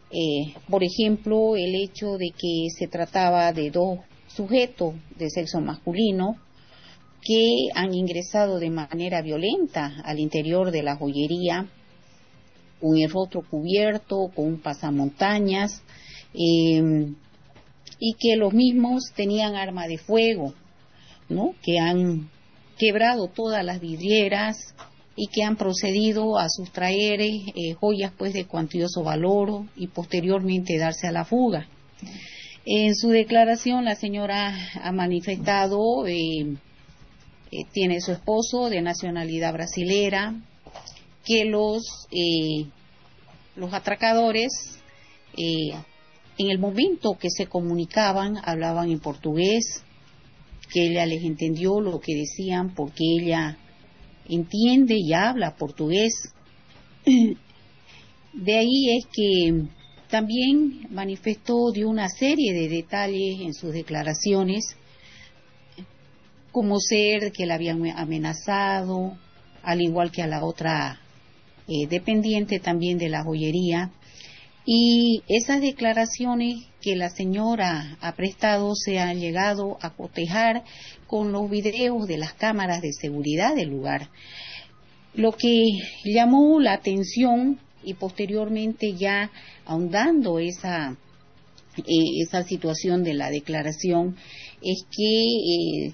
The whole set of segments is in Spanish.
Por ejemplo, el hecho de que se trataba de dos sujetos de sexo masculino que han ingresado de manera violenta al interior de la joyería, con el rostro cubierto, con un pasamontañas, y que los mismos tenían arma de fuego, ¿no? Que han quebrado todas las vidrieras y que han procedido a sustraer joyas pues de cuantioso valor y posteriormente darse a la fuga. En su declaración la señora ha manifestado, tiene su esposo de nacionalidad brasilera, que los atracadores en el momento que se comunicaban hablaban en portugués, que ella les entendió lo que decían porque ella entiende y habla portugués. De ahí es que también manifestó de una serie de detalles en sus declaraciones, como ser que la habían amenazado, al igual que a la otra dependiente también de la joyería. Y esas declaraciones que la señora ha prestado se han llegado a cotejar con los videos de las cámaras de seguridad del lugar. Lo que llamó la atención, y posteriormente ya ahondando esa situación de la declaración, es que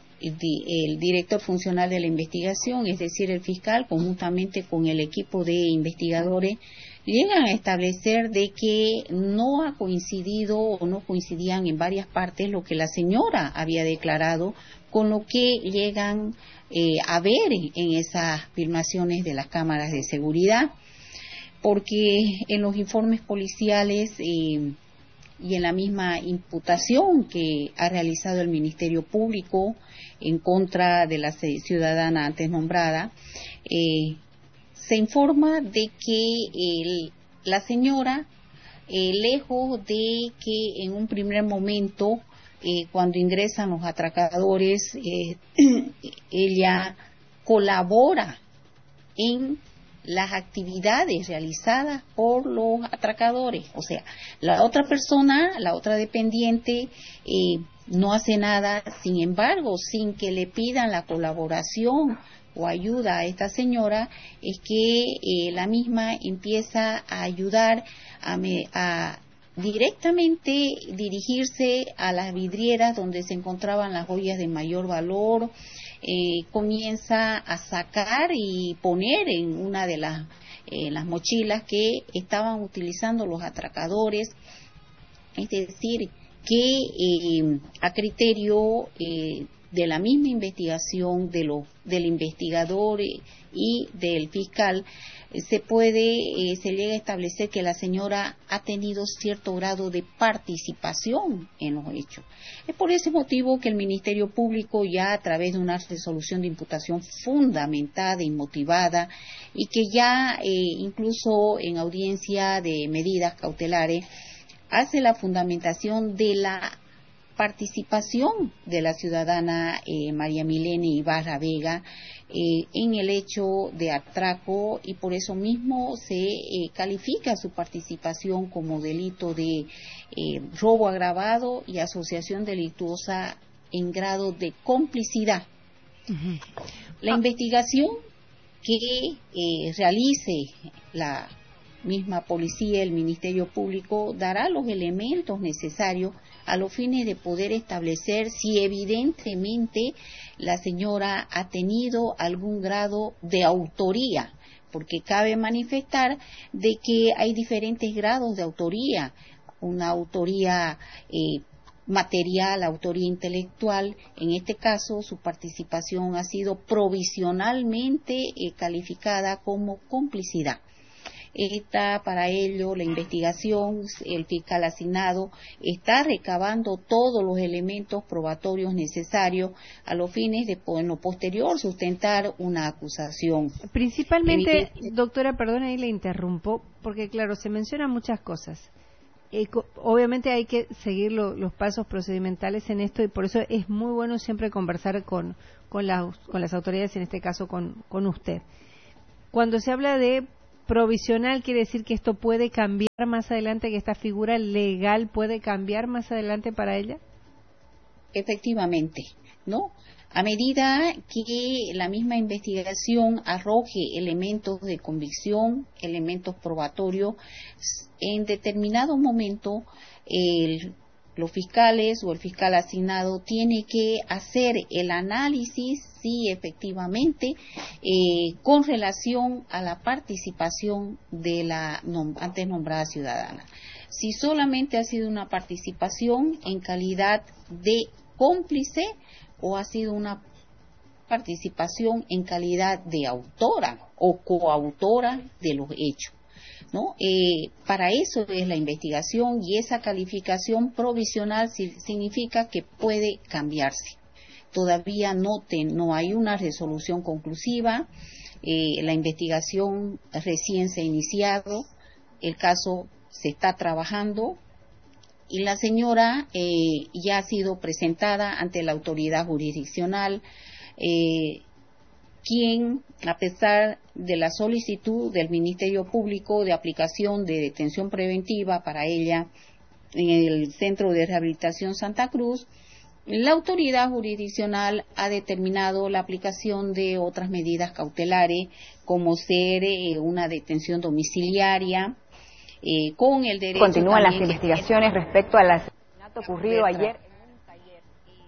el director funcional de la investigación, es decir, el fiscal, conjuntamente con el equipo de investigadores, llegan a establecer de que no ha coincidido o no coincidían en varias partes lo que la señora había declarado con lo que llegan a ver en esas filmaciones de las cámaras de seguridad, porque en los informes policiales y en la misma imputación que ha realizado el Ministerio Público en contra de la ciudadana antes nombrada, se informa de que la señora, lejos de que en un primer momento, cuando ingresan los atracadores, ella colabora en las actividades realizadas por los atracadores. O sea, la otra persona, la otra dependiente, no hace nada, sin embargo, sin que le pidan la colaboración o ayuda a esta señora, es que la misma empieza a ayudar a directamente dirigirse a las vidrieras donde se encontraban las joyas de mayor valor, comienza a sacar y poner en una de las mochilas que estaban utilizando los atracadores, es decir, que a criterio de la misma investigación del investigador y del fiscal, se llega a establecer que la señora ha tenido cierto grado de participación en los hechos. Es por ese motivo que el Ministerio Público, ya a través de una resolución de imputación fundamentada y motivada, y que ya incluso en audiencia de medidas cautelares hace la fundamentación de la participación de la ciudadana María Milena Ibarra Vega en el hecho de atraco, y por eso mismo se califica su participación como delito de robo agravado y asociación delictuosa en grado de complicidad. Uh-huh. La investigación que realice la misma policía, el Ministerio Público, dará los elementos necesarios a los fines de poder establecer si evidentemente la señora ha tenido algún grado de autoría, porque cabe manifestar de que hay diferentes grados de autoría, una autoría material, autoría intelectual. En este caso, su participación ha sido provisionalmente calificada como complicidad. Para ello, la investigación, el fiscal asignado está recabando todos los elementos probatorios necesarios a los fines de, en lo posterior, sustentar una acusación. Principalmente, doctora, perdón, ahí le interrumpo, porque claro, se mencionan muchas cosas. Obviamente hay que seguir los pasos procedimentales en esto, y por eso es muy bueno siempre conversar con las autoridades, en este caso con usted. Cuando se habla de provisional quiere decir que esto puede cambiar más adelante, que esta figura legal puede cambiar más adelante para ella. Efectivamente, ¿no? A medida que la misma investigación arroje elementos de convicción, elementos probatorios, en determinado momento los fiscales o el fiscal asignado tiene que hacer el análisis si efectivamente con relación a la participación de la antes nombrada ciudadana. Si solamente ha sido una participación en calidad de cómplice o ha sido una participación en calidad de autora o coautora de los hechos, ¿no? Para eso es la investigación, y esa calificación provisional significa que puede cambiarse. Todavía no hay una resolución conclusiva, la investigación recién se ha iniciado, el caso se está trabajando, y la señora ya ha sido presentada ante la autoridad jurisdiccional, quien, a pesar de la solicitud del Ministerio Público de aplicación de detención preventiva para ella en el Centro de Rehabilitación Santa Cruz, la autoridad jurisdiccional ha determinado la aplicación de otras medidas cautelares, como ser una detención domiciliaria, con el derecho. Continúan las investigaciones respecto al asesinato ocurrido ayer en un taller.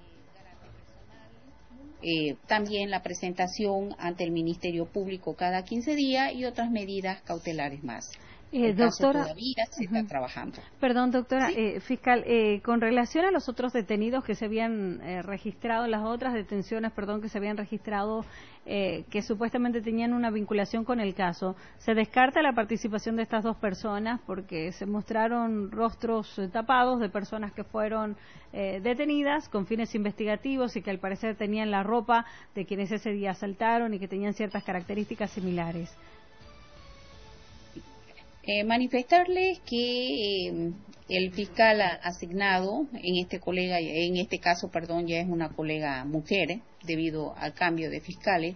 También la presentación ante el Ministerio Público cada 15 días y otras medidas cautelares más. El doctora, caso todavía se está trabajando. Perdón, doctora, ¿Sí? Fiscal, con relación a los otros detenidos que se habían registrado, las otras detenciones, que se habían registrado, que supuestamente tenían una vinculación con el caso, ¿se descarta la participación de estas dos personas porque se mostraron rostros tapados de personas que fueron detenidas con fines investigativos y que al parecer tenían la ropa de quienes ese día asaltaron y que tenían ciertas características similares? Manifestarles que el fiscal asignado en este caso, ya es una colega mujer, debido al cambio de fiscales,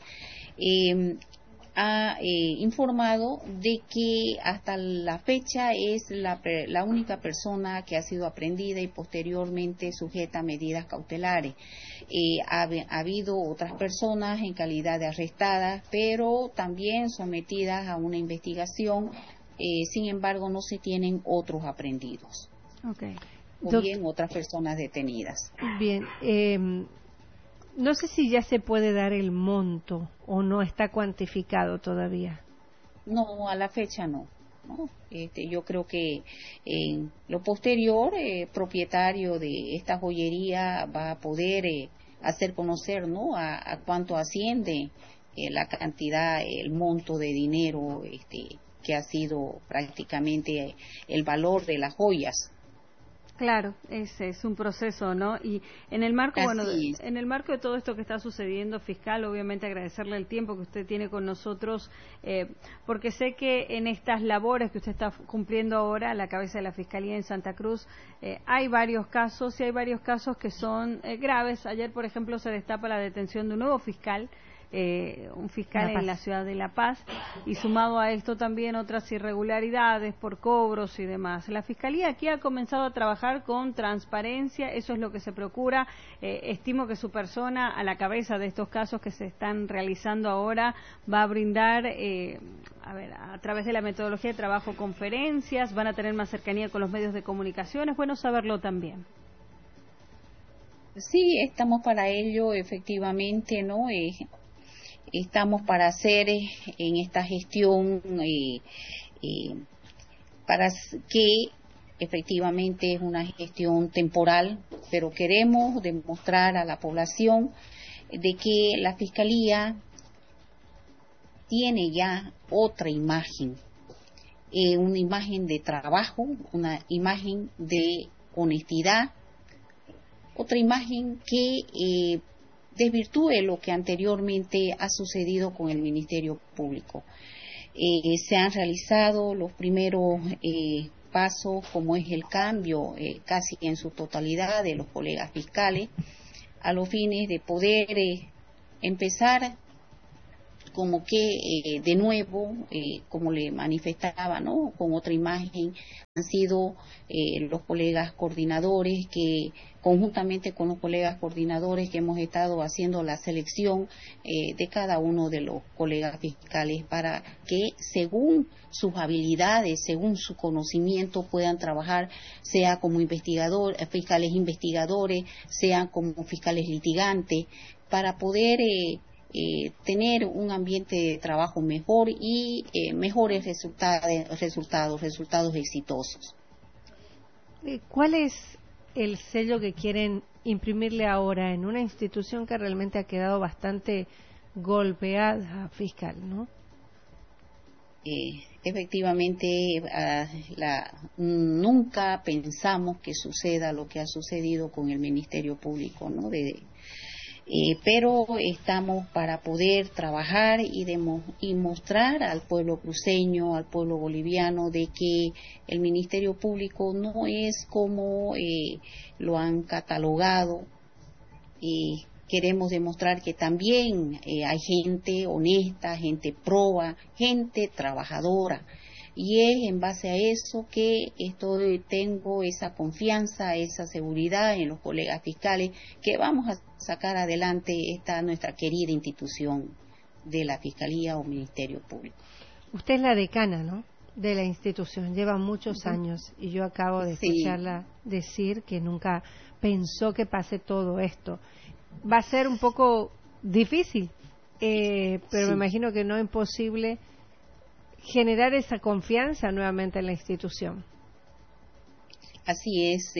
ha informado de que hasta la fecha es la única persona que ha sido aprendida y posteriormente sujeta a medidas cautelares. Ha habido otras personas en calidad de arrestadas, pero también sometidas a una investigación. Sin embargo, no se tienen otros aprendidos. Okay. O bien otras personas detenidas. Bien. No sé si ya se puede dar el monto o no está cuantificado todavía. No, a la fecha no. Yo creo que en lo posterior, propietario de esta joyería va a poder hacer conocer, a cuánto asciende la cantidad, el monto de dinero que ha sido prácticamente el valor de las joyas. Claro, ese es un proceso, ¿no? Y en el marco, en el marco de todo esto que está sucediendo, fiscal, obviamente agradecerle el tiempo que usted tiene con nosotros, porque sé que en estas labores que usted está cumpliendo ahora a la cabeza de la Fiscalía en Santa Cruz, hay varios casos, y hay varios casos que son graves. Ayer, por ejemplo, se destapa la detención de un nuevo fiscal, un fiscal en la ciudad de La Paz, y sumado a esto también otras irregularidades por cobros y demás. La Fiscalía aquí ha comenzado a trabajar con transparencia, eso es lo que se procura. Estimo que su persona, a la cabeza de estos casos que se están realizando ahora, va a brindar, a través de la metodología de trabajo, conferencias, van a tener más cercanía con los medios de comunicación. Es bueno saberlo también. Sí, estamos para ello, efectivamente, ¿no? Estamos para hacer en esta gestión para que efectivamente es una gestión temporal, pero queremos demostrar a la población de que la Fiscalía tiene ya otra imagen, una imagen de trabajo, una imagen de honestidad, otra imagen que desvirtúe lo que anteriormente ha sucedido con el Ministerio Público. Se han realizado los primeros pasos, como es el cambio casi en su totalidad de los colegas fiscales, a los fines de poder empezar como que de nuevo, como le manifestaba, ¿no? Con otra imagen, han sido los colegas coordinadores que, conjuntamente con los colegas coordinadores que hemos estado haciendo la selección de cada uno de los colegas fiscales para que según sus habilidades, según su conocimiento puedan trabajar, sea como fiscales investigadores, sean como fiscales litigantes, para poder tener un ambiente de trabajo mejor y mejores resultados exitosos. ¿Cuál es el sello que quieren imprimirle ahora en una institución que realmente ha quedado bastante golpeada, fiscal, ¿no? Efectivamente, nunca pensamos que suceda lo que ha sucedido con el Ministerio Público, ¿no? Pero estamos para poder trabajar y mostrar al pueblo cruceño, al pueblo boliviano, de que el Ministerio Público no es como lo han catalogado. Queremos demostrar que también hay gente honesta, gente proba, gente trabajadora. Y es en base a eso que tengo esa confianza, esa seguridad en los colegas fiscales que vamos a sacar adelante nuestra querida institución de la Fiscalía o Ministerio Público. Usted es la decana, ¿no?, de la institución, lleva muchos años y yo acabo de escucharla decir que nunca pensó que pase todo esto. Va a ser un poco difícil, pero me imagino que no imposible generar esa confianza nuevamente en la institución. Así es,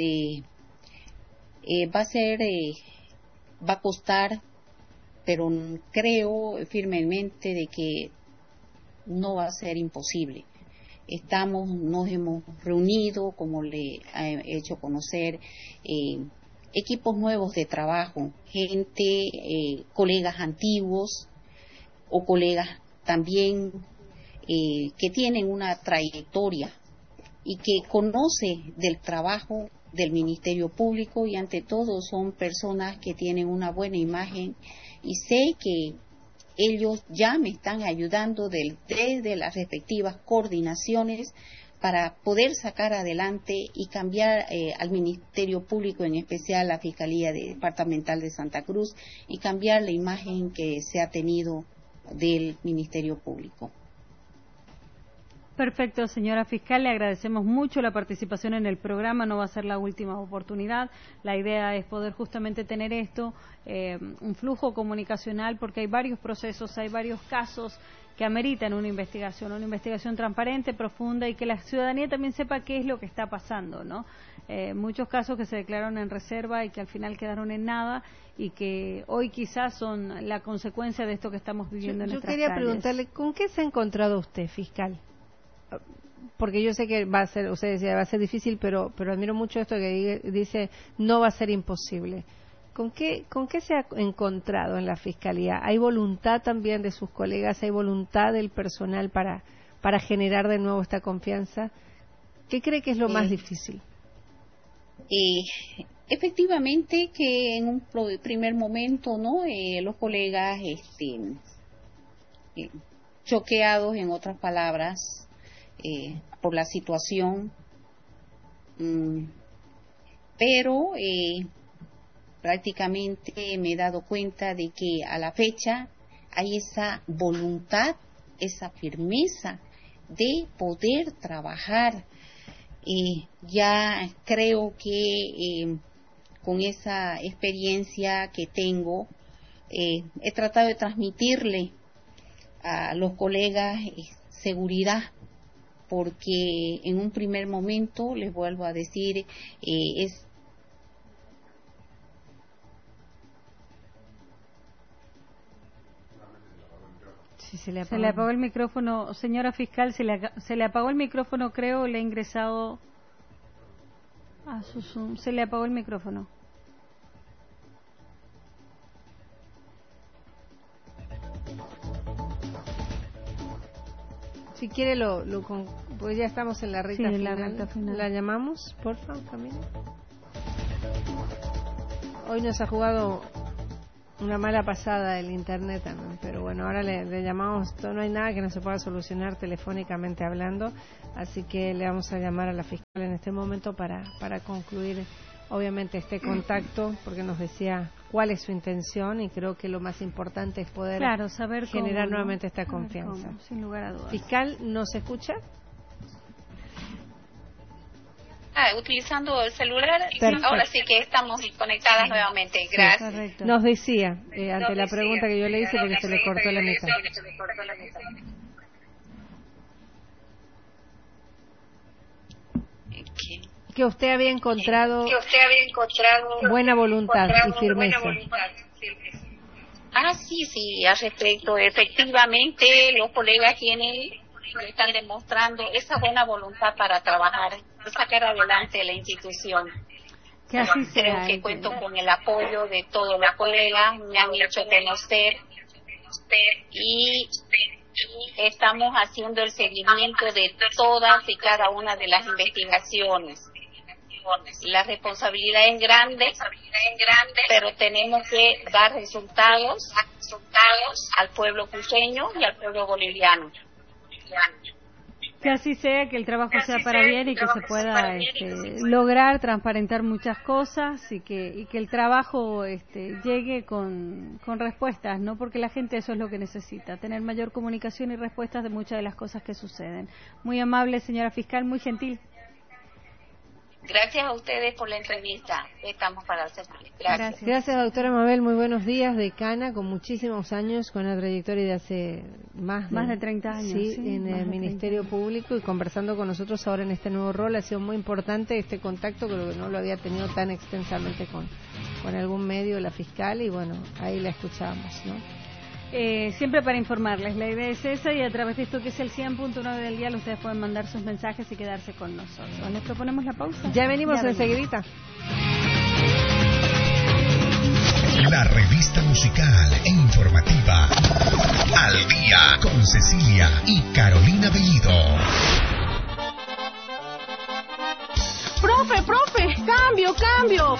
va a costar, pero creo firmemente de que no va a ser imposible. Nos hemos reunido, como le he hecho conocer, equipos nuevos de trabajo, colegas antiguos o colegas también que tienen una trayectoria y que conoce del trabajo del Ministerio Público, y ante todo son personas que tienen una buena imagen, y sé que ellos ya me están ayudando desde las respectivas coordinaciones para poder sacar adelante y cambiar al Ministerio Público, en especial la Fiscalía Departamental de Santa Cruz, y cambiar la imagen que se ha tenido del Ministerio Público. Perfecto, señora fiscal, le agradecemos mucho la participación en el programa, no va a ser la última oportunidad. La idea es poder justamente tener un flujo comunicacional, porque hay varios procesos, hay varios casos que ameritan una investigación transparente, profunda, y que la ciudadanía también sepa qué es lo que está pasando, ¿no? Muchos casos que se declararon en reserva y que al final quedaron en nada, y que hoy quizás son la consecuencia de esto que estamos viviendo en nuestras calles. Yo quería preguntarle, ¿con qué se ha encontrado usted, fiscal? Porque yo sé que usted decía, va a ser difícil, pero admiro mucho esto que dice, no va a ser imposible. ¿Con qué se ha encontrado en la Fiscalía? ¿Hay voluntad también de sus colegas? ¿Hay voluntad del personal para generar de nuevo esta confianza? ¿Qué cree que es lo más difícil? Efectivamente que en un primer momento, ¿no? Los colegas choqueados, en otras palabras, por la situación, pero prácticamente me he dado cuenta de que a la fecha hay esa voluntad, esa firmeza de poder trabajar. Ya creo que con esa experiencia que tengo, he tratado de transmitirle a los colegas seguridad, porque en un primer momento, les vuelvo a decir, se le apagó el micrófono, señora fiscal, se le apagó el micrófono, creo, le ha ingresado a su Zoom, se le apagó el micrófono. Si quiere, pues ya estamos en la recta final. ¿La llamamos, por favor, Camila? Hoy nos ha jugado Una mala pasada del internet también, pero bueno, ahora le llamamos, no hay nada que no se pueda solucionar telefónicamente hablando, así que le vamos a llamar a la fiscal en este momento para concluir obviamente este contacto, porque nos decía cuál es su intención y creo que lo más importante es poder saber generar cómo, nuevamente esta confianza. Cómo, sin lugar a dudas. Fiscal, ¿nos escucha? Utilizando el celular. Perfecto. Ahora sí que estamos conectadas nuevamente. Gracias. Sí, nos decía, ante la pregunta que yo le hice, porque se le cortó la mitad. Que usted había encontrado buena voluntad y firmeza. Sí, al respecto. Efectivamente, los colegas están demostrando esa buena voluntad para trabajar y sacar adelante la institución. Que así sea. Creo que cuento con el apoyo de todos los colegas, me han hecho conocer y estamos haciendo el seguimiento de todas y cada una de las investigaciones. La responsabilidad es grande, pero tenemos que dar resultados al pueblo cruceño y al pueblo boliviano. Que así sea, que el trabajo sea para bien y que se pueda lograr transparentar muchas cosas y que el trabajo llegue con respuestas, ¿no? Porque la gente eso es lo que necesita, tener mayor comunicación y respuestas de muchas de las cosas que suceden. Muy amable, señora fiscal, muy gentil. Gracias a ustedes por la entrevista. Estamos para servirles. Gracias. Gracias, doctora Mabel. Muy buenos días. Decana, con muchísimos años, con una trayectoria de hace más de 30 años. Sí, en el Ministerio Público y conversando con nosotros ahora en este nuevo rol. Ha sido muy importante este contacto, creo que no lo había tenido tan extensamente con algún medio, la fiscal, y bueno, ahí la escuchamos, ¿no? Siempre para informarles, la idea es esa, y a través de esto que es el 100.9 del día, ustedes pueden mandar sus mensajes y quedarse con nosotros. ¿Les proponemos la pausa? Ya venimos enseguidita. La revista musical e informativa Al Día con Cecilia y Carolina Bellido. ¡Profe! ¡Cambio!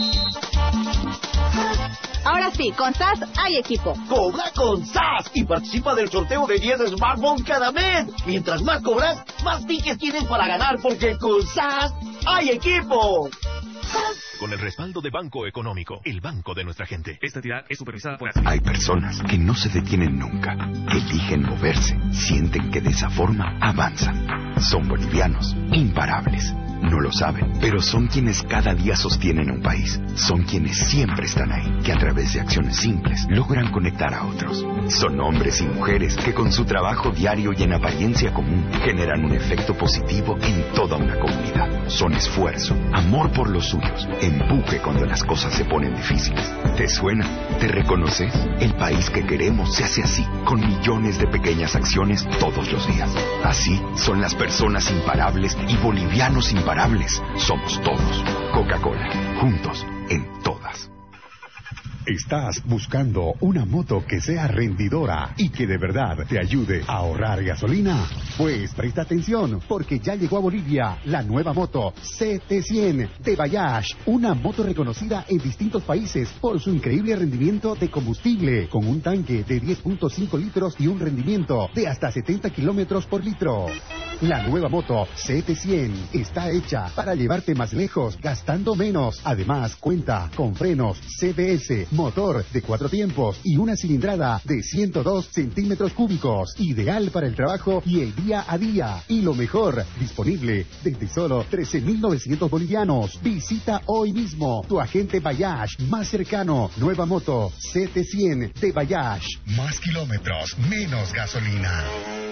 Ahora sí, con SAS hay equipo. Cobra con SAS y participa del sorteo de 10 smartphones cada mes. Mientras más cobras, más tickets tienes para ganar, porque con SAS hay equipo. Con el respaldo de Banco Económico, el banco de nuestra gente. Esta entidad es supervisada por... Hay personas que no se detienen nunca, eligen moverse, sienten que de esa forma avanzan. Son bolivianos, imparables. No lo saben, pero son quienes cada día sostienen un país. Son quienes siempre están ahí, que a través de acciones simples logran conectar a otros. Son hombres y mujeres que con su trabajo diario y en apariencia común generan un efecto positivo en toda una comunidad. Son esfuerzo, amor por los suyos, empuje cuando las cosas se ponen difíciles. ¿Te suena? ¿Te reconoces? El país que queremos se hace así, con millones de pequeñas acciones todos los días. Así son las personas imparables y bolivianos imparables. Somos todos. Coca-Cola. Juntos en todas. ¿Estás buscando una moto que sea rendidora y que de verdad te ayude a ahorrar gasolina? Pues presta atención, porque ya llegó a Bolivia la nueva moto CT100 de Bayash, una moto reconocida en distintos países por su increíble rendimiento de combustible, con un tanque de 10.5 litros y un rendimiento de hasta 70 kilómetros por litro. La nueva moto CT100 está hecha para llevarte más lejos, gastando menos. Además, cuenta con frenos CBS, motor de 4 tiempos y una cilindrada de 102 centímetros cúbicos, ideal para el trabajo y el día a día. Y lo mejor, disponible desde solo 13.900 bolivianos. Visita hoy mismo tu agente Bayash más cercano. Nueva moto CT100 de Bayash. Más kilómetros, menos gasolina.